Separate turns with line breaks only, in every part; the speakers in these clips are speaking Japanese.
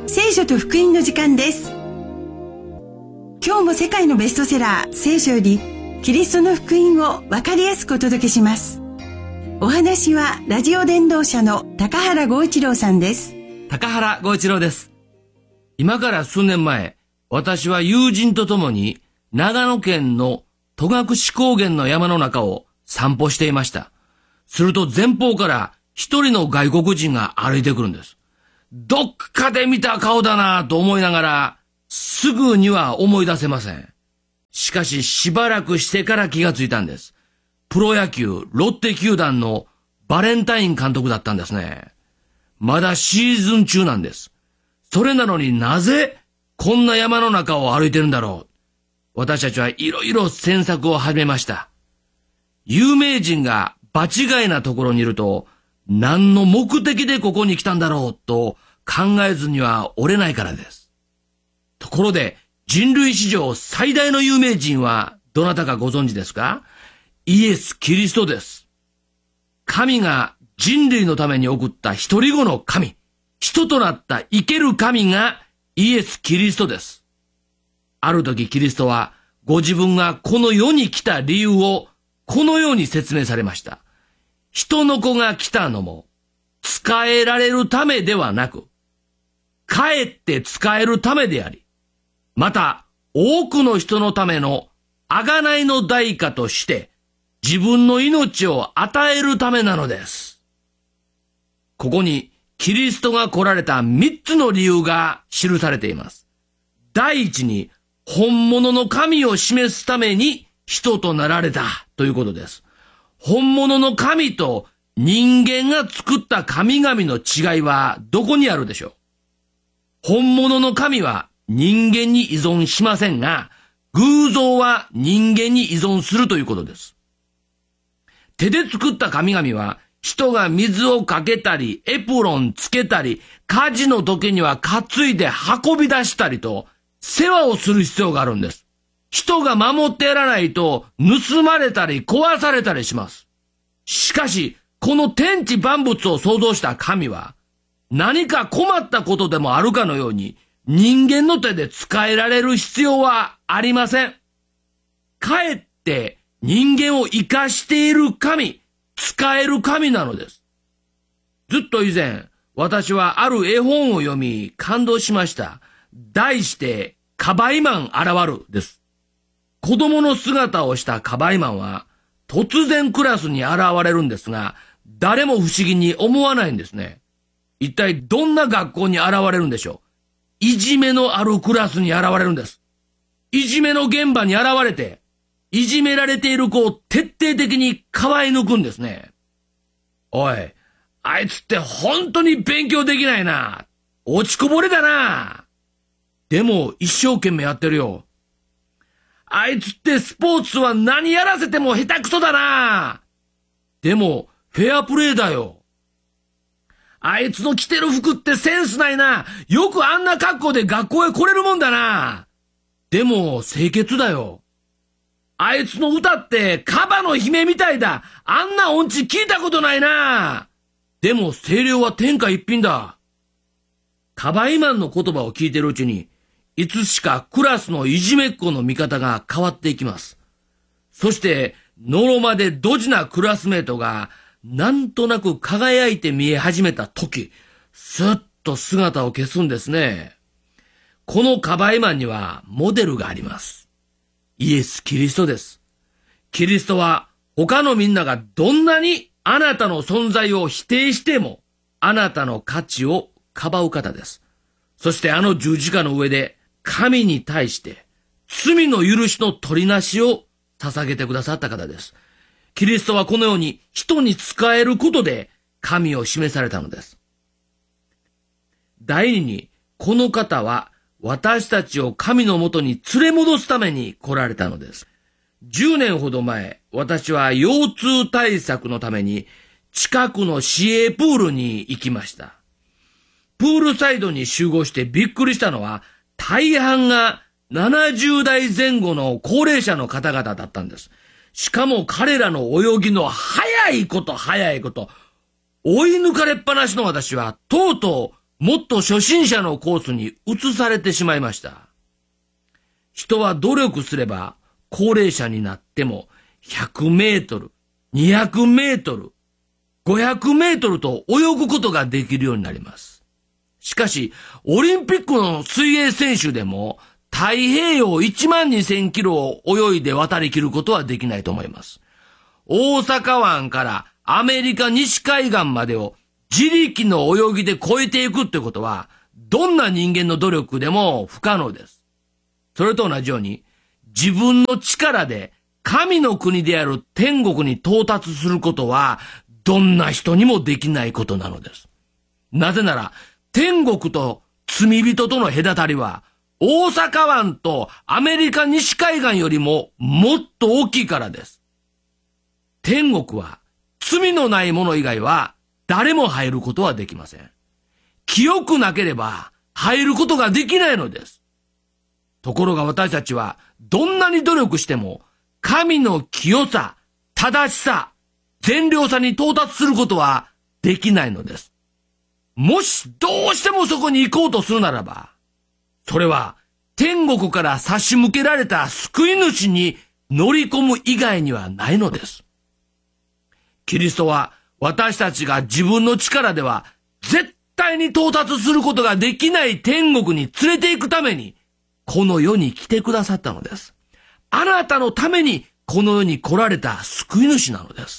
聖書と福音の時間です。今日も世界のベストセラー聖書よりキリストの福音を分かりやすくお届けします。お話はラジオ伝道者の高原剛一郎さんです。
高原剛一郎です。今から数年前、私は友人と共に長野県の戸隠高原の山の中を散歩していました。すると前方から一人の外国人が歩いてくるんです。どっかで見た顔だなぁと思いながら、すぐには思い出せません。しかししばらくしてから気がついたんです。プロ野球ロッテ球団のバレンタイン監督だったんですね。まだシーズン中なんです。それなのになぜこんな山の中を歩いてるんだろう。私たちはいろいろ詮索を始めました。有名人が場違いなところにいると、何の目的でここに来たんだろうと考えずにはおれないからです。ところで、人類史上最大の有名人はどなたかご存知ですか？イエス・キリストです。神が人類のために送った一人子の神、人となった生ける神がイエス・キリストです。ある時キリストはご自分がこの世に来た理由をこのように説明されました。人の子が来たのも、仕えられるためではなく、かえって仕えるためであり、また多くの人のための贖いの代価として、自分の命を与えるためなのです。ここにキリストが来られた3つの理由が記されています。第一に、本物の神を示すために人となられたということです。本物の神と人間が作った神々の違いはどこにあるでしょう？本物の神は人間に依存しませんが、偶像は人間に依存するということです。手で作った神々は人が水をかけたり、エプロンつけたり、火事の時には担いで運び出したりと世話をする必要があるんです。人が守ってやらないと盗まれたり壊されたりします。しかし、この天地万物を創造した神は、何か困ったことでもあるかのように、人間の手で使えられる必要はありません。かえって人間を生かしている神、使える神なのです。ずっと以前、私はある絵本を読み感動しました。題して、カバイマン現るです。子供の姿をしたカバイマンは突然クラスに現れるんですが、誰も不思議に思わないんですね。一体どんな学校に現れるんでしょう？いじめのあるクラスに現れるんです。いじめの現場に現れて、いじめられている子を徹底的にかばい抜くんですね。おい、あいつって本当に勉強できないな。落ちこぼれだな。でも一生懸命やってるよ。あいつってスポーツは何やらせても下手くそだな。でもフェアプレーだよ。あいつの着てる服ってセンスないな。よくあんな格好で学校へ来れるもんだな。でも清潔だよ。あいつの歌ってカバの姫みたいだ。あんな音痴聞いたことないな。でも声量は天下一品だ。カバイマンの言葉を聞いてるうちに、いつしかクラスのいじめっ子の見方が変わっていきます。そして、のろまでドジなクラスメートが、なんとなく輝いて見え始めた時、スッと姿を消すんですね。このカバイマンにはモデルがあります。イエス・キリストです。キリストは他のみんながどんなにあなたの存在を否定しても、あなたの価値をかばう方です。そしてあの十字架の上で、神に対して罪の許しの取りなしを捧げてくださった方です。キリストはこのように人に仕えることで神を示されたのです。第二に、この方は私たちを神のもとに連れ戻すために来られたのです。10年ほど前、私は腰痛対策のために近くの市営プールに行きました。プールサイドに集合してびっくりしたのは、大半が70代前後の高齢者の方々だったんです。しかも彼らの泳ぎの早いこと、追い抜かれっぱなしの私は、とうとうもっと初心者のコースに移されてしまいました。人は努力すれば高齢者になっても100メートル、200メートル、500メートルと泳ぐことができるようになります。しかし、オリンピックの水泳選手でも太平洋12000キロを泳いで渡り切ることはできないと思います。大阪湾からアメリカ西海岸までを自力の泳ぎで越えていくってことは、どんな人間の努力でも不可能です。それと同じように、自分の力で神の国である天国に到達することは、どんな人にもできないことなのです。なぜなら、天国と罪人との隔たりは、大阪湾とアメリカ西海岸よりももっと大きいからです。天国は罪のない者以外は誰も入ることはできません。清くなければ入ることができないのです。ところが私たちはどんなに努力しても神の清さ、正しさ、善良さに到達することはできないのです。もしどうしてもそこに行こうとするならば、それは天国から差し向けられた救い主に乗り込む以外にはないのです。キリストは私たちが自分の力では絶対に到達することができない天国に連れて行くためにこの世に来てくださったのです。あなたのためにこの世に来られた救い主なのです。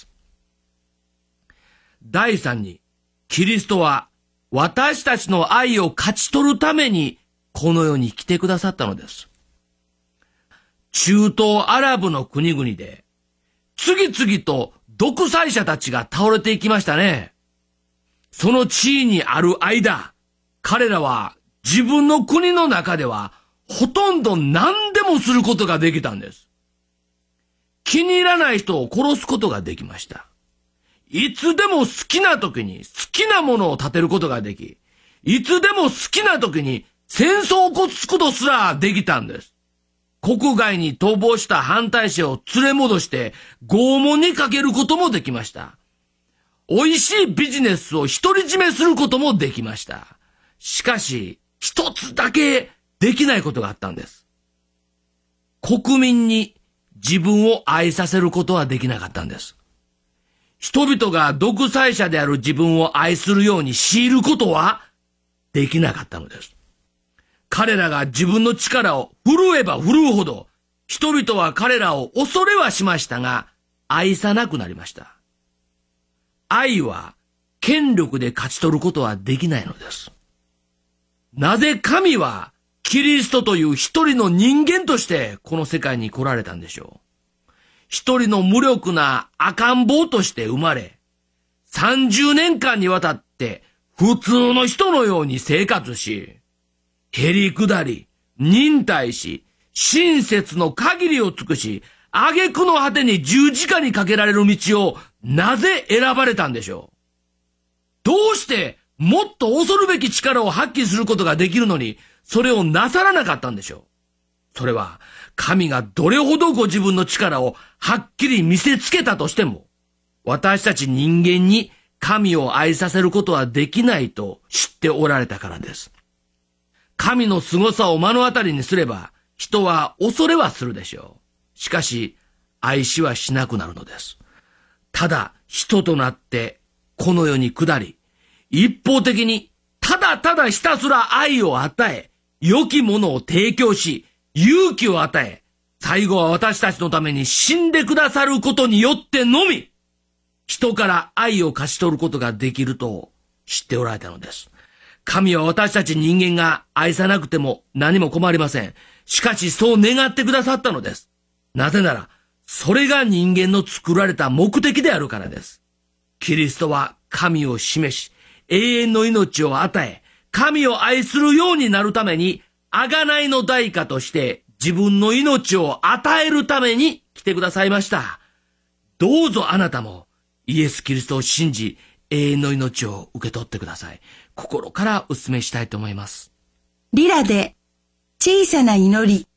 第三に、キリストは私たちの愛を勝ち取るためにこの世に来てくださったのです。中東アラブの国々で次々と独裁者たちが倒れていきましたね。その地位にある間、彼らは自分の国の中ではほとんど何でもすることができたんです。気に入らない人を殺すことができました。いつでも好きな時に好きなものを立てることができ、いつでも好きな時に戦争を起こすことすらできたんです。国外に逃亡した反対者を連れ戻して拷問にかけることもできました。美味しいビジネスを独り占めすることもできました。しかし、一つだけできないことがあったんです。国民に自分を愛させることはできなかったんです。人々が独裁者である自分を愛するように強いることはできなかったのです。彼らが自分の力を振るえば振るうほど、人々は彼らを恐れはしましたが、愛さなくなりました。愛は権力で勝ち取ることはできないのです。なぜ神はキリストという一人の人間としてこの世界に来られたんでしょう。一人の無力な赤ん坊として生まれ、30年間にわたって普通の人のように生活し、へりくだり、忍耐し、親切の限りを尽くし、挙句の果てに十字架にかけられる道をなぜ選ばれたんでしょう。どうしてもっと恐るべき力を発揮することができるのに、それをなさらなかったんでしょう。それは、神がどれほどご自分の力をはっきり見せつけたとしても、私たち人間に神を愛させることはできないと知っておられたからです。神の凄さを目の当たりにすれば、人は恐れはするでしょう。しかし、愛しはしなくなるのです。ただ、人となって、この世に下り、一方的に、ただただひたすら愛を与え、良きものを提供し、勇気を与え、最後は私たちのために死んでくださることによってのみ、人から愛を勝ち取ることができると知っておられたのです。神は私たち人間が愛さなくても何も困りません。しかしそう願ってくださったのです。なぜなら、それが人間の作られた目的であるからです。キリストは神を示し、永遠の命を与え、神を愛するようになるために、贖いの代価として自分の命を与えるために来てくださいました。どうぞあなたもイエス・キリストを信じ、永遠の命を受け取ってください。心からお勧めしたいと思います。
リラで小さな祈り。